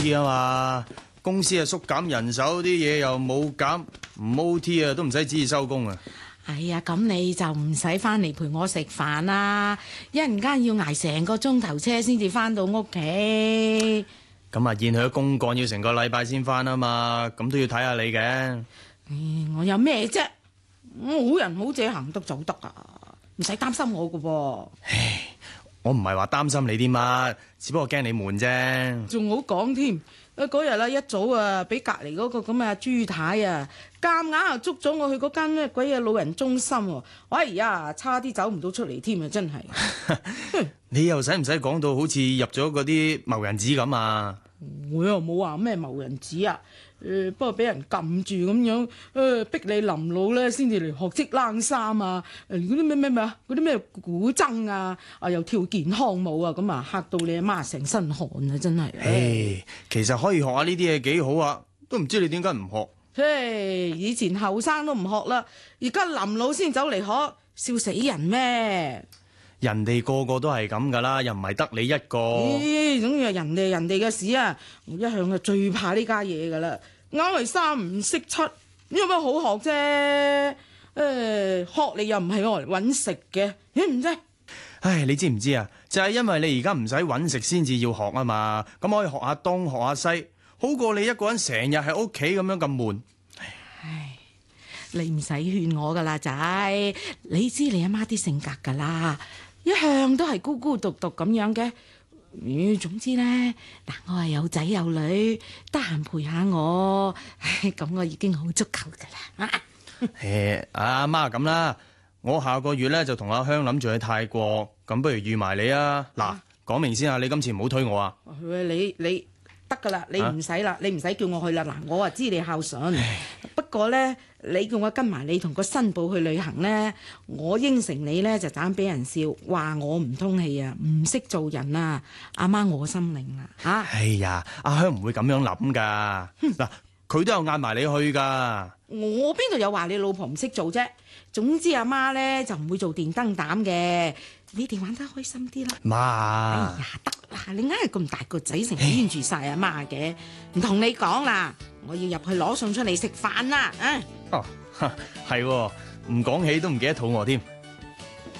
OT 啊嘛，公司啊縮減人手，啲嘢又冇減，唔 OT 啊都唔使旨意收工啊。 哎呀，咁你就唔使翻嚟陪我食飯啦，一陣間要捱成個鐘頭車先至翻到屋企。 咁啊，現佢公幹要成個禮拜先翻啊嘛，咁都要睇下你嘅。 我有咩啫？我好人好姐行得走得啊，唔使擔心我噶噃。 我唔係話擔心你啲乜，只不過驚你悶啫。 仲好講添，嗰日啊一早啊，俾隔離嗰個咁嘅朱太啊，夾硬啊捉咗我去嗰間咩鬼嘢老人中心喎。哎呀，差啲走唔到出嚟添啊！真係。 你又使唔使講到好似入咗嗰啲謀人紙咁啊？ 我又冇話咩謀人紙啊，不過俾人撳住咁樣，逼你臨老咧先至嚟學織冷衫啊，嗰啲咩啊，嗰啲咩古箏啊，又跳健康舞啊，咁啊嚇到你阿媽成身汗啊，真係。 其實可以學下呢啲嘢幾好啊，都唔知你點解唔學。 以前後生都唔學啦，而家臨老先走嚟學，笑死人咩？ 人哋個個都係咁噶啦，又唔係得你一個。 總之係人哋嘅事啊！我一向係最怕呢家嘢噶啦，硬係三唔識七，有乜好學啫？學嚟又唔係我嚟揾食嘅，唔知。 唉，你知唔知啊？就係因為你而家唔使揾食先至要學啊嘛，咁可以學下東學下西，好過你一個人成日喺屋企咁樣咁悶。 唉，你唔使勸我噶啦，仔，你知你阿媽啲性格噶啦。一向都係孤孤獨獨咁樣嘅，總之咧，嗱，我係有仔有女，得閒陪下我，咁我已經好足夠噶啦。 阿媽咁啦，我下個月咧就同阿香諗住去泰國，咁不如預埋你啊！嗱，講明先啊，你今次唔好推我啊！ 你得噶啦，你唔使啦，你唔使叫我去啦。嗱，我啊知你孝順，不過咧，你叫我跟埋你同個新抱去旅行咧，我應承你咧就盞俾人笑，話我唔通氣啊，唔識做人啊，阿媽我心領啦嚇。 哎呀，阿香唔會咁樣諗噶，嗱，佢都有嗌埋你去噶。 我邊度有話你老婆唔識做啫？總之阿媽咧就唔會做電燈膽嘅，你哋玩得開心啲啦。 媽， 哎呀，得啦，你硬係咁大個仔成日黏住晒阿媽嘅，唔同你講啦，我要入去攞餸出嚟食飯啦， 哦，係喎，唔講起都唔記得肚餓添。